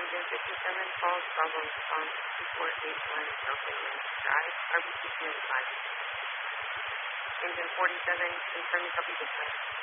Engine 57, calls Bravo response 2481 Delta Range Drive, RBC 5. Engine 47, confirm copy dispatch.